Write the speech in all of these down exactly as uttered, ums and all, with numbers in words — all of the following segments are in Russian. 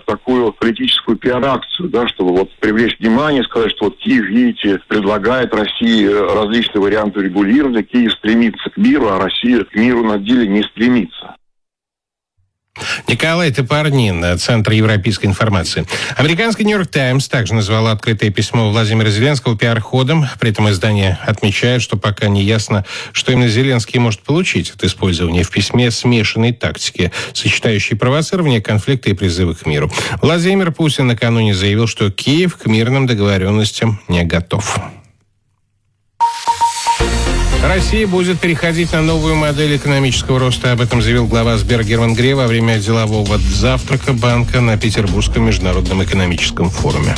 такую политическую пиар-акцию, да, чтобы вот привлечь внимание, сказать, что вот Киев, видите, предлагает России различные варианты регулирования, Киев стремится к миру, а Россия к миру на деле не стремится. Николай Топорнин, Центр европейской информации. Американский «Нью-Йорк Таймс» также назвал открытое письмо Владимира Зеленского пиар-ходом. При этом издание отмечает, что пока не ясно, что именно Зеленский может получить от использования в письме смешанной тактики, сочетающей провоцирование конфликта и призывы к миру. Владимир Путин накануне заявил, что Киев к мирным договоренностям не готов. Россия будет переходить на новую модель экономического роста. Об этом заявил глава Сбера Герман Греф во время делового завтрака банка на Петербургском международном экономическом форуме.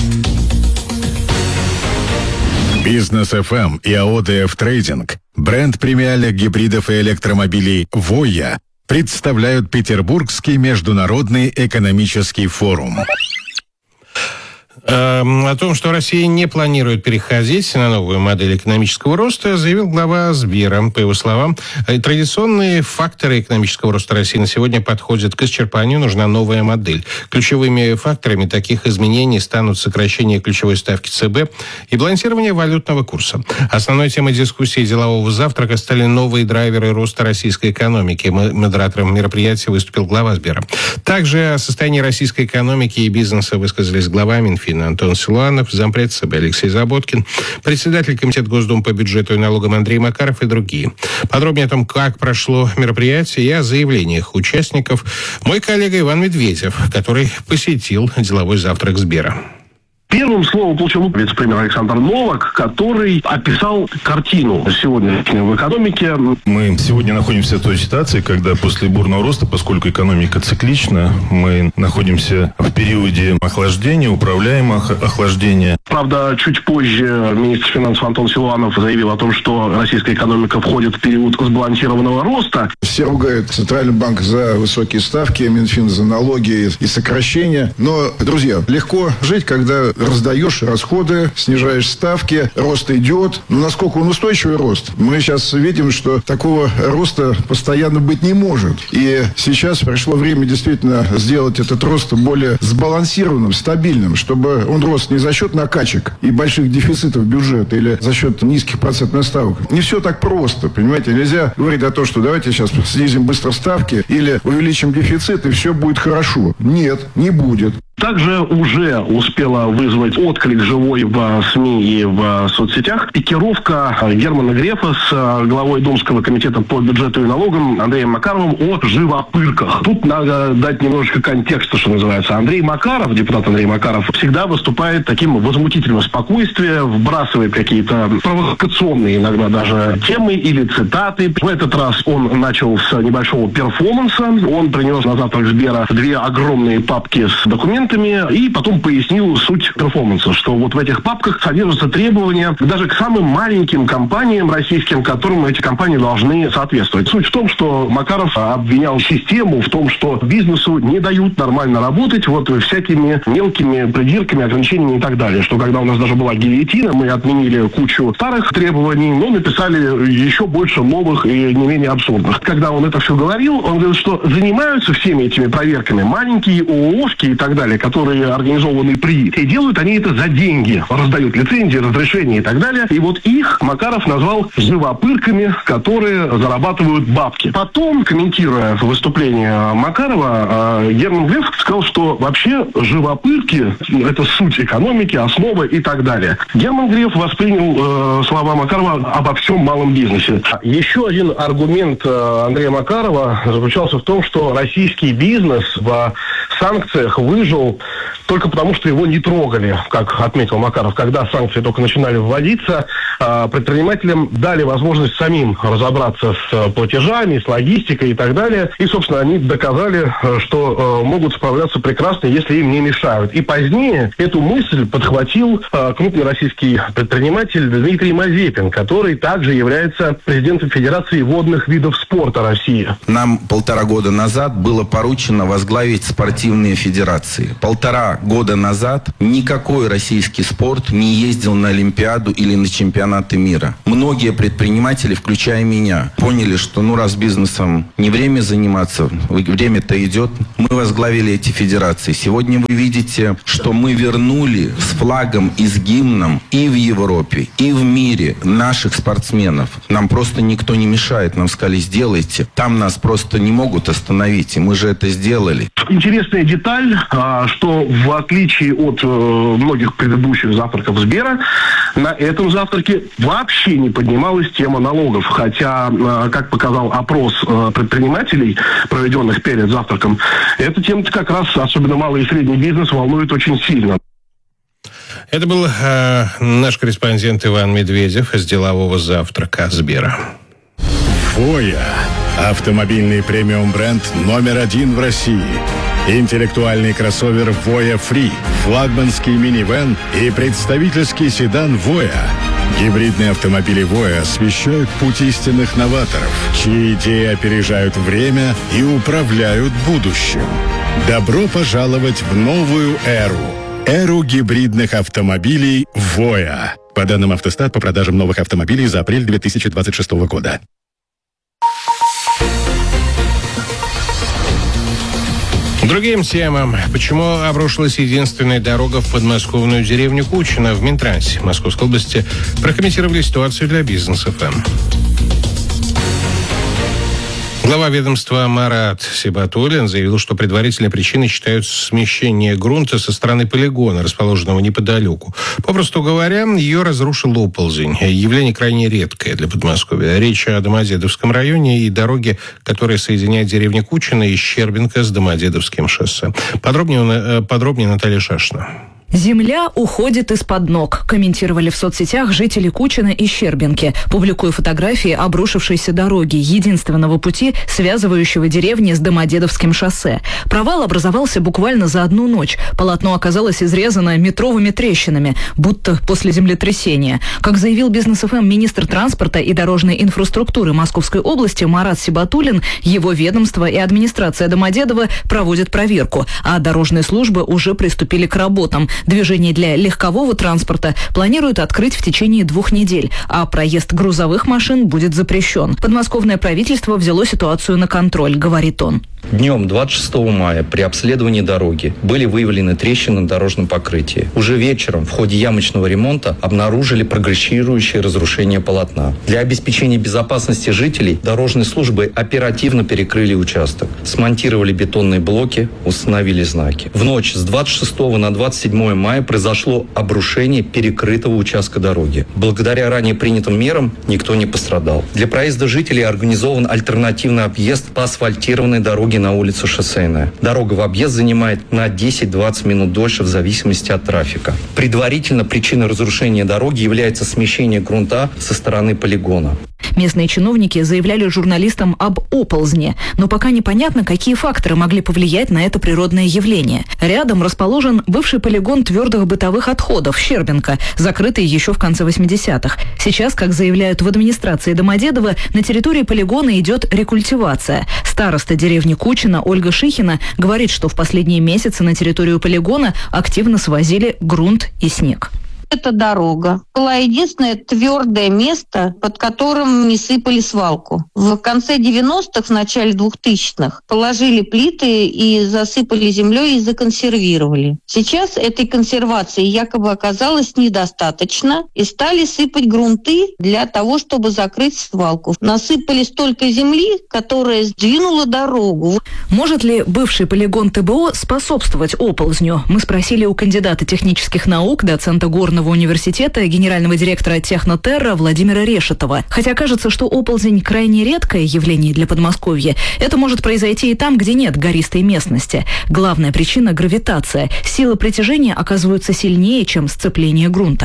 Бизнес эф эм и АО ДФ Трейдинг, бренд премиальных гибридов и электромобилей «Воя» представляют Петербургский международный экономический форум. О том, что Россия не планирует переходить на новую модель экономического роста, заявил глава Сбера. По его словам, традиционные факторы экономического роста России на сегодня подходят к исчерпанию, нужна новая модель. Ключевыми факторами таких изменений станут сокращение ключевой ставки ЦБ и балансирование валютного курса. Основной темой дискуссии делового завтрака стали новые драйверы роста российской экономики. Модератором мероприятия выступил глава Сбера. Также о состоянии российской экономики и бизнеса высказались глава Минфина Антон Силуанов, зампред ЦБ Алексей Заботкин, председатель Комитета Госдумы по бюджету и налогам Андрей Макаров и другие. Подробнее о том, как прошло мероприятие и о заявлениях участников, мой коллега Иван Медведев, который посетил деловой завтрак Сбера. Первым словом получил вице-премьер Александр Новак, который описал картину сегодня в экономике. Мы сегодня находимся в той ситуации, когда после бурного роста, поскольку экономика циклична, мы находимся в периоде охлаждения, управляемого охлаждения. Правда, чуть позже министр финансов Антон Силуанов заявил о том, что российская экономика входит в период сбалансированного роста. Все ругают Центральный банк за высокие ставки, Минфин за налоги и сокращения. Но, друзья, легко жить, когда раздаешь расходы, снижаешь ставки, рост идет. Но насколько он устойчивый рост? Мы сейчас видим, что такого роста постоянно быть не может. И сейчас пришло время действительно сделать этот рост более сбалансированным, стабильным, чтобы он рос не за счет накачек и больших дефицитов бюджета или за счет низких процентных ставок. Не все так просто, понимаете? Нельзя говорить о том, что давайте сейчас снизим быстро ставки или увеличим дефицит, и все будет хорошо. Нет, не будет. Также уже успела вызвать отклик живой в СМИ и в соцсетях пикировка Германа Грефа с главой Думского комитета по бюджету и налогам Андреем Макаровым о живопырках. Тут надо дать немножечко контекста, что называется. Андрей Макаров, депутат Андрей Макаров, всегда выступает таким возмутительным спокойствием, вбрасывает какие-то провокационные иногда даже темы или цитаты. В этот раз он начал с небольшого перформанса. Он принес на завтрак Сбера две огромные папки с документами и потом пояснил суть перформанса, что вот в этих папках содержатся требования даже к самым маленьким компаниям российским, которым эти компании должны соответствовать. Суть в том, что Макаров обвинял систему в том, что бизнесу не дают нормально работать вот всякими мелкими придирками, ограничениями и так далее. Что когда у нас даже была гильотина, мы отменили кучу старых требований, но написали еще больше новых и не менее абсурдных. Когда он это все говорил, он говорил, что занимаются всеми этими проверками маленькие ООшки и так далее, которые организованы при... И делают они это за деньги. Раздают лицензии, разрешения и так далее. И вот их Макаров назвал живопырками, которые зарабатывают бабки. Потом, комментируя выступление Макарова, Герман Греф сказал, что вообще живопырки – это суть экономики, основа и так далее. Герман Греф воспринял э, слова Макарова обо всем малом бизнесе. Еще один аргумент Андрея Макарова заключался в том, что российский бизнес в санкциях выжил только потому, что его не трогали, как отметил Макаров. Когда санкции только начинали вводиться, предпринимателям дали возможность самим разобраться с платежами, с логистикой и так далее. И, собственно, они доказали, что могут справляться прекрасно, если им не мешают. И позднее эту мысль подхватил крупный российский предприниматель Дмитрий Мазепин, который также является президентом Федерации водных видов спорта России. Нам полтора года назад было поручено возглавить спортивные федерации. Полтора Два года назад никакой российский спорт не ездил на Олимпиаду или на чемпионаты мира. Многие предприниматели, включая меня, поняли, что ну раз бизнесом не время заниматься, время-то идет. Мы возглавили эти федерации. Сегодня вы видите, что мы вернули с флагом и с гимном и в Европе, и в мире наших спортсменов. Нам просто никто не мешает. Нам сказали, сделайте. Там нас просто не могут остановить. И мы же это сделали. Интересная деталь, что в отличие от многих предыдущих завтраков Сбера, на этом завтраке вообще не поднималась тема налогов. Хотя, как показал опрос предпринимателей, проведенных перед завтраком, эта тема как раз, особенно малый и средний бизнес, волнует очень сильно. Это был э, наш корреспондент Иван Медведев из делового завтрака Сбера. Voya – автомобильный премиум-бренд номер один в России. Интеллектуальный кроссовер Voya Free, флагманский минивэн и представительский седан Voya. Гибридные автомобили Voya освещают путь истинных новаторов, чьи идеи опережают время и управляют будущим. Добро пожаловать в новую эру. Эру гибридных автомобилей Voya. По данным Автостат, по продажам новых автомобилей за апрель две тысячи двадцать шестого года. Другим темам. Почему обрушилась единственная дорога в подмосковную деревню Кучино в Минтрансе Московской области, прокомментировали ситуацию для Бизнес эф эм. Глава ведомства Марат Сибатуллин заявил, что предварительной причиной считают смещение грунта со стороны полигона, расположенного неподалеку. Попросту говоря, ее разрушил оползень. Явление крайне редкое для Подмосковья. Речь о Домодедовском районе и дороге, которая соединяет деревню Кучино и Щербинка с Домодедовским шоссе. Подробнее, подробнее Наталья Шашина. «Земля уходит из-под ног», комментировали в соцсетях жители Кучино и Щербинки, публикуя фотографии обрушившейся дороги, единственного пути, связывающего деревни с Домодедовским шоссе. Провал образовался буквально за одну ночь. Полотно оказалось изрезано метровыми трещинами, будто после землетрясения. Как заявил Бизнес эф эм министр транспорта и дорожной инфраструктуры Московской области Марат Сибатуллин, его ведомство и администрация Домодедова проводят проверку, а дорожные службы уже приступили к работам. Движение для легкового транспорта планируют открыть в течение двух недель, а проезд грузовых машин будет запрещен. Подмосковное правительство взяло ситуацию на контроль, говорит он. Днем двадцать шестого мая при обследовании дороги были выявлены трещины на дорожном покрытии. Уже вечером в ходе ямочного ремонта обнаружили прогрессирующее разрушение полотна. Для обеспечения безопасности жителей дорожные службы оперативно перекрыли участок, смонтировали бетонные блоки, установили знаки. В ночь с двадцать шестого на двадцать седьмое мая произошло обрушение перекрытого участка дороги. Благодаря ранее принятым мерам никто не пострадал. Для проезда жителей организован альтернативный объезд по асфальтированной дороге на улицу Шоссейная. Дорога в объезд занимает на десять-двадцать минут дольше в зависимости от трафика. Предварительно причиной разрушения дороги является смещение грунта со стороны полигона. Местные чиновники заявляли журналистам об оползне, но пока непонятно, какие факторы могли повлиять на это природное явление. Рядом расположен бывший полигон твердых бытовых отходов Щербинка, закрытый еще в конце восьмидесятых. Сейчас, как заявляют в администрации Домодедова, на территории полигона идет рекультивация. Староста деревни Кучино Ольга Шихина говорит, что в последние месяцы на территорию полигона активно свозили грунт и снег. Эта дорога была единственное твердое место, под которым не сыпали свалку. В конце девяностых, в начале двухтысячных положили плиты и засыпали землей и законсервировали. Сейчас этой консервации якобы оказалось недостаточно и стали сыпать грунты для того, чтобы закрыть свалку. Насыпали столько земли, которая сдвинула дорогу. Может ли бывший полигон тэ бэ о способствовать оползню? Мы спросили у кандидата технических наук, доцента Горного университета, генерального директора Технотерра Владимира Решетова. Хотя кажется, что оползень крайне редкое явление для Подмосковья, это может произойти и там, где нет гористой местности. Главная причина – гравитация. Силы притяжения оказываются сильнее, чем сцепление грунта.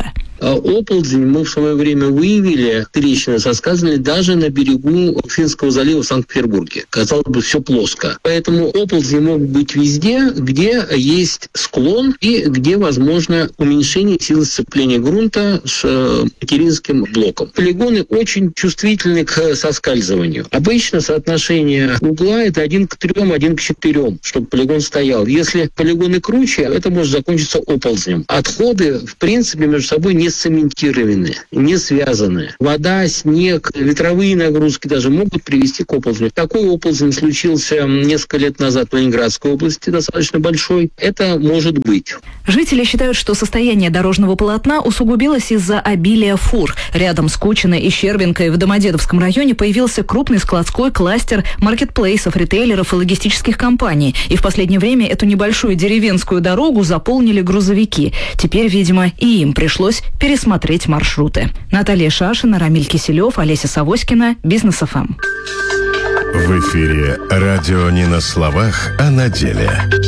оползень мы в свое время выявили, трещины соскальзывали даже на берегу Финского залива в Санкт-Петербурге. Казалось бы, все плоско. Поэтому оползни могут быть везде, где есть склон и где возможно уменьшение силы сцепления грунта с материнским блоком. Полигоны очень чувствительны к соскальзыванию. Обычно соотношение угла это один к трем, один к четырем, чтобы полигон стоял. Если полигоны круче, это может закончиться оползнем. Отходы, в принципе, между собой не цементированы, не связаны. Вода, снег, ветровые нагрузки даже могут привести к оползню. Такой оползень случился несколько лет назад в Ленинградской области, достаточно большой. Это может быть. Жители считают, что состояние дорожного полотна усугубилось из-за обилия фур. Рядом с Кучиной и Щербинкой в Домодедовском районе появился крупный складской кластер маркетплейсов, ритейлеров и логистических компаний. И в последнее время эту небольшую деревенскую дорогу заполнили грузовики. Теперь, видимо, и им пришлось пересмотреть маршруты. Наталья Шашина, Рамиль Киселев, Олеся Савоськина, Бизнес эф эм. В эфире радио не на словах, а на деле.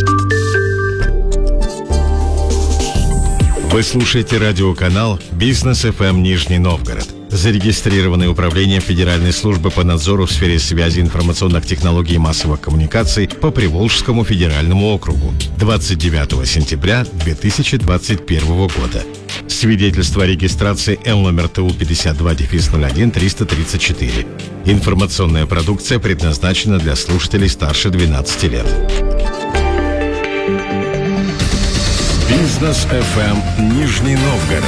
Вы слушаете радиоканал «Бизнес эф эм Нижний Новгород», зарегистрированное управлением Федеральной службы по надзору в сфере связи, информационных технологий и массовых коммуникаций по Приволжскому федеральному округу двадцать девятого сентября две тысячи двадцать первого года. Свидетельство о регистрации Л номер Т У пятьдесят два ноль один триста тридцать четыре. Информационная продукция предназначена для слушателей старше двенадцати лет. Бизнес эф эм Нижний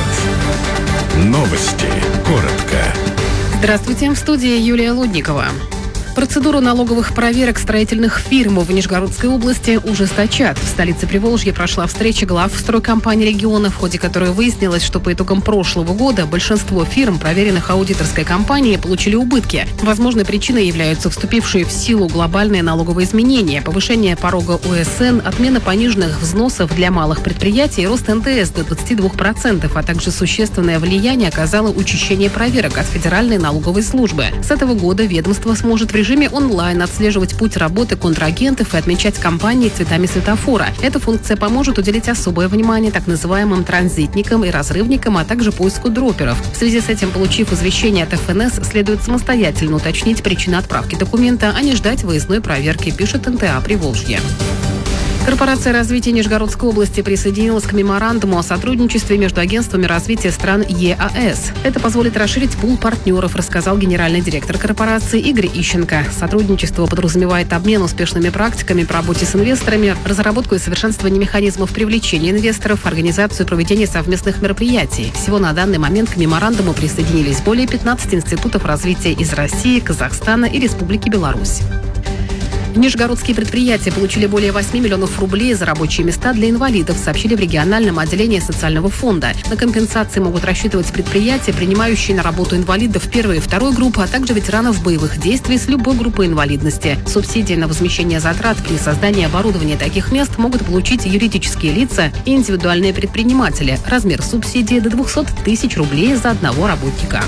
Новгород. Новости. Коротко. Здравствуйте, в студии Юлия Лудникова. Процедуру налоговых проверок строительных фирм в Нижегородской области ужесточат. В столице Приволжья прошла встреча глав стройкомпаний региона, в ходе которой выяснилось, что по итогам прошлого года большинство фирм, проверенных аудиторской компанией, получили убытки. Возможной причиной являются вступившие в силу глобальные налоговые изменения, повышение порога О С Н, отмена пониженных взносов для малых предприятий, рост Н Д С до двадцати двух процентов, а также существенное влияние оказало учащение проверок от Федеральной налоговой службы. С этого года ведомство сможет в режиме В режиме онлайн отслеживать путь работы контрагентов и отмечать компании цветами светофора. Эта функция поможет уделить особое внимание так называемым транзитникам и разрывникам, а также поиску дроперов. В связи с этим, получив извещение от Ф Н С, следует самостоятельно уточнить причину отправки документа, а не ждать выездной проверки, пишет Н Т А Приволжье. Корпорация развития Нижегородской области присоединилась к меморандуму о сотрудничестве между агентствами развития стран Е А С. Это позволит расширить пул партнеров, рассказал генеральный директор корпорации Игорь Ищенко. Сотрудничество подразумевает обмен успешными практиками по работе с инвесторами, разработку и совершенствование механизмов привлечения инвесторов, организацию и проведение совместных мероприятий. Всего на данный момент к меморандуму присоединились более пятнадцати институтов развития из России, Казахстана и Республики Беларусь. Нижегородские предприятия получили более восьми миллионов рублей за рабочие места для инвалидов, сообщили в региональном отделении социального фонда. На компенсации могут рассчитывать предприятия, принимающие на работу инвалидов первой и второй группы, а также ветеранов боевых действий с любой группой инвалидности. Субсидии на возмещение затрат при создании оборудования таких мест могут получить юридические лица и индивидуальные предприниматели. Размер субсидии до двухсот тысяч рублей за одного работника.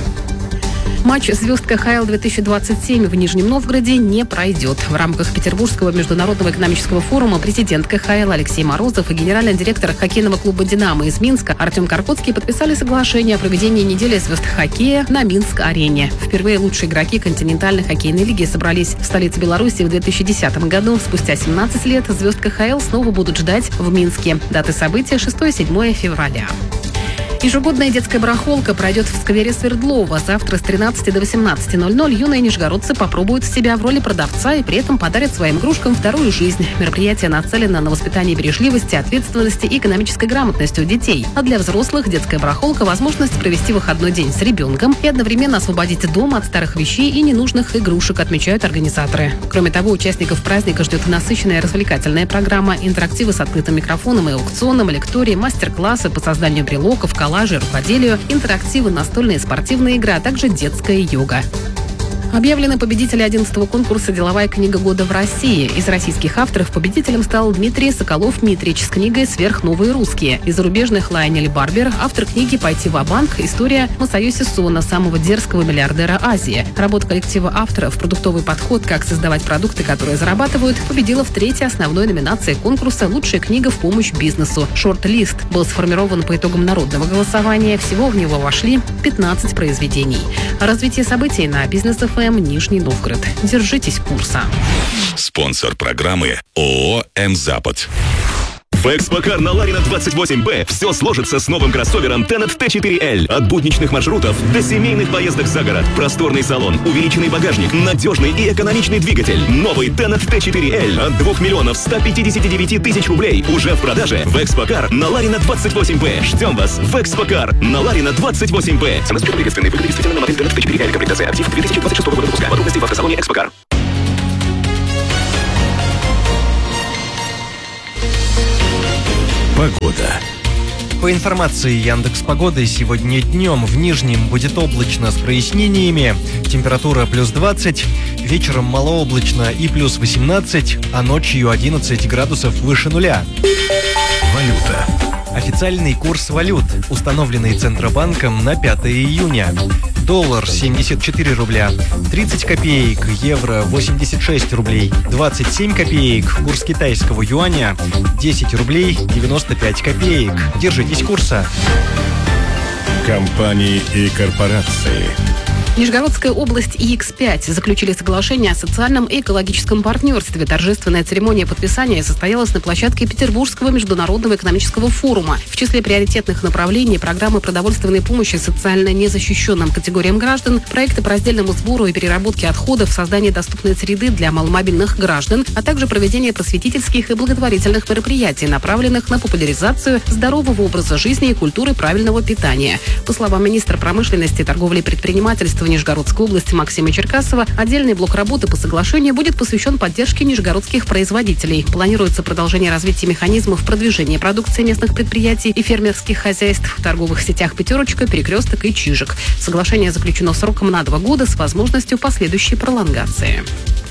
Матч «Звезд Ка Ха Л две тысячи двадцать семь» в Нижнем Новгороде не пройдет. В рамках Петербургского международного экономического форума президент Ка Ха Л Алексей Морозов и генеральный директор хоккейного клуба «Динамо» из Минска Артем Карпотский подписали соглашение о проведении недели звезд хоккея на Минск-арене. Впервые лучшие игроки континентальной хоккейной лиги собрались в столице Беларуси в две тысячи десятом году. Спустя семнадцать лет звезд Ка Ха Л снова будут ждать в Минске. Даты события шестое-седьмое февраля. Ежегодная детская барахолка пройдет в сквере Свердлова. Завтра с тринадцати до восемнадцати ноль-ноль юные нижегородцы попробуют себя в роли продавца и при этом подарят своим игрушкам вторую жизнь. Мероприятие нацелено на воспитание бережливости, ответственности и экономической грамотности у детей. А для взрослых детская барахолка – возможность провести выходной день с ребенком и одновременно освободить дом от старых вещей и ненужных игрушек, отмечают организаторы. Кроме того, участников праздника ждет насыщенная развлекательная программа, интерактивы с открытым микрофоном и аукционом, лектории, мастер-классы по созданию брелоков, коллажи, рукоделию, интерактивы, настольные и спортивные игры, а также детская йога. Объявлены победители одиннадцатого конкурса «Деловая книга года в России». Из российских авторов победителем стал Дмитрий Соколов-Митрич с книгой «Сверхновые русские». Из зарубежных Лайнель Барбер, автор книги «Пойти ва-банк. История Масаюси Сона, самого дерзкого миллиардера Азии». Работа коллектива авторов «Продуктовый подход. Как создавать продукты, которые зарабатывают» победила в третьей основной номинации конкурса «Лучшая книга в помощь бизнесу». Шорт-лист был сформирован по итогам народного голосования. Всего в него вошли пятнадцать произведений. О развитии событий на Бизнес эф эм Нижний Новгород. Держитесь курса. Спонсор программы ООО «М-Запад». В Экспокар на Ларина двадцать восемь бэ все сложится с новым кроссовером Tenet тэ четыре эль. От будничных маршрутов до семейных поездок за город. Просторный салон, увеличенный багажник, надежный и экономичный двигатель. Новый Tenet тэ четыре эль от двух миллионов ста пятидесяти девяти тысяч рублей уже в продаже. В Экспокар на Ларина двадцать восемь бэ. Ждем вас в Экспокар на Ларина двадцать восемь бэ. Цена приветственной. Выгода действительно на модель Tenet тэ четыре эль. Комплектация актив две тысячи двадцать шестого года выпуска. Подробности в автосалоне Экспокар. Погода. По информации Яндекс.Погоды, сегодня днем в Нижнем будет облачно с прояснениями. Температура плюс двадцать, вечером малооблачно и плюс восемнадцать, а ночью одиннадцать градусов выше нуля. Валюта. Официальный курс валют, установленный Центробанком на пятое июня. Доллар семьдесят четыре рубля, тридцать копеек, евро восемьдесят шесть рублей, двадцать семь копеек, курс китайского юаня десять рублей девяносто пять копеек. Держитесь курса. Компании и корпорации. Нижегородская область и икс пять заключили соглашение о социальном и экологическом партнерстве. Торжественная церемония подписания состоялась на площадке Петербургского международного экономического форума. В числе приоритетных направлений программы продовольственной помощи социально незащищенным категориям граждан, проекты по раздельному сбору и переработке отходов, создание доступной среды для маломобильных граждан, а также проведение просветительских и благотворительных мероприятий, направленных на популяризацию здорового образа жизни и культуры правильного питания. По словам министра промышленности, торговли и предпринимательства Нижегородской области Максима Черкасова, отдельный блок работы по соглашению будет посвящен поддержке нижегородских производителей. Планируется продолжение развития механизмов продвижения продукции местных предприятий и фермерских хозяйств в торговых сетях «Пятерочка», «Перекресток» и «Чижик». Соглашение заключено сроком на два года с возможностью последующей пролонгации.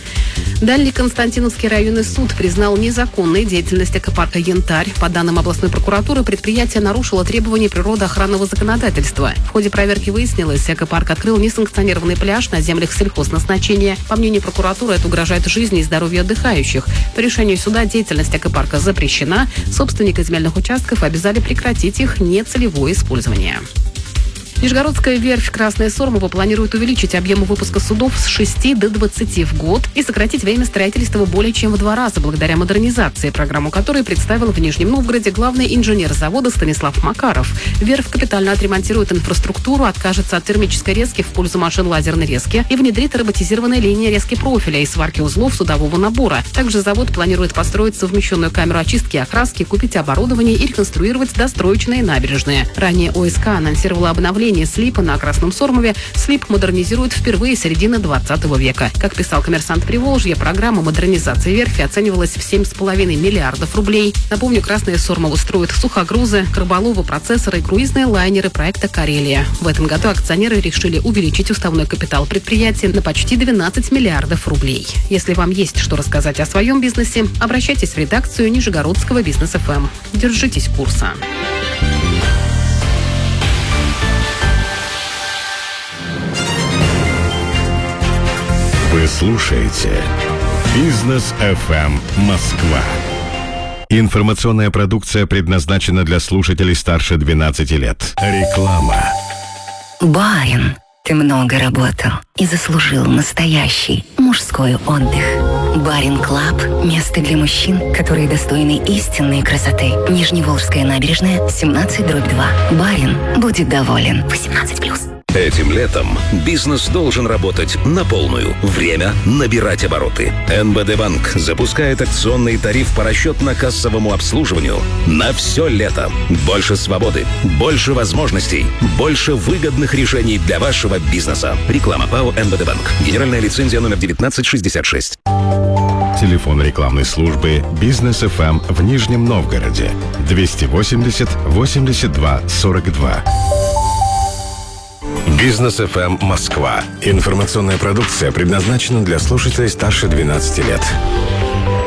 Дальний Константиновский районный суд признал незаконной деятельность экопарка «Янтарь». По данным областной прокуратуры, предприятие нарушило требования природоохранного законодательства. В ходе проверки выяснилось, экопарк открыл несанкционированный пляж на землях сельхозназначения. По мнению прокуратуры, это угрожает жизни и здоровью отдыхающих. По решению суда деятельность экопарка запрещена. Собственники земельных участков обязали прекратить их нецелевое использование. Нижегородская верфь «Красная Сормова» планирует увеличить объемы выпуска судов с шести до двадцати в год и сократить время строительства более чем в два раза благодаря модернизации, программу которой представил в Нижнем Новгороде главный инженер завода Станислав Макаров. Верфь капитально отремонтирует инфраструктуру, откажется от термической резки в пользу машин лазерной резки и внедрит роботизированные линии резки профиля и сварки узлов судового набора. Также завод планирует построить совмещенную камеру очистки и окраски, купить оборудование и реконструировать достроечные набережные. Ранее о эс ка анонсировала обновление слипа на Красном Сормове. Слип модернизируют впервые с середины двадцатого века. Как писал «Коммерсант Приволжья», программа модернизации верфи оценивалась в семь с половиной миллиардов рублей. Напомню, Красная Сормова строит сухогрузы, краболовы, процессоры и круизные лайнеры проекта «Карелия». В этом году акционеры решили увеличить уставной капитал предприятия на почти двенадцать миллиардов рублей. Если вам есть что рассказать о своем бизнесе, обращайтесь в редакцию Нижегородского Бизнес эф эм. Держитесь курса. Вы слушаете Бизнес эф эм Москва. Информационная продукция предназначена для слушателей старше двенадцати лет. Реклама. Барин, ты много работал и заслужил настоящий мужской отдых. Барин Клаб – место для мужчин, которые достойны истинной красоты. Нижневолжская набережная, семнадцать дробь два. Барин будет доволен. восемнадцать плюс. Этим летом бизнес должен работать на полную. Время набирать обороты. эн бэ дэ Банк запускает акционный тариф по расчетно-кассовому обслуживанию на все лето. Больше свободы, больше возможностей, больше выгодных решений для вашего бизнеса. Реклама ПАО эн бэ дэ Банк. Генеральная лицензия номер девятнадцать шестьдесят шесть. Телефон рекламной службы Бизнес эф эм в Нижнем Новгороде двести восемьдесят восемьдесят два сорок два. Бизнес эф эм Москва. Информационная продукция предназначена для слушателей старше двенадцати лет.